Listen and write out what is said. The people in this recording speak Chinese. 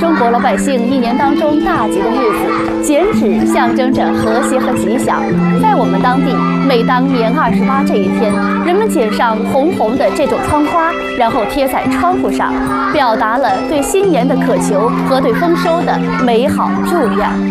中国老百姓一年当中大吉的日子，剪纸象征着和谐和吉祥。在我们当地，每当年28这一天，人们剪上红红的这种窗花，然后贴在窗户上，表达了对新年的渴求和对丰收的美好祝愿。